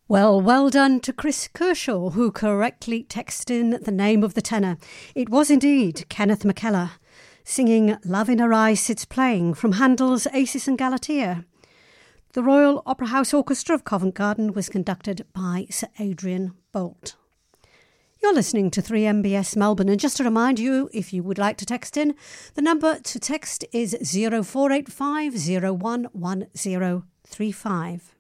Well done to Chris Kershaw, who correctly texted in the name of the tenor. It was indeed Kenneth McKellar, singing Love in Her Eyes Sits Playing from Handel's Acis and Galatea. The Royal Opera House Orchestra of Covent Garden was conducted by Sir Adrian Boult. You're listening to 3MBS Melbourne, and just to remind you, if you would like to text in, the number to text is 0485 011035.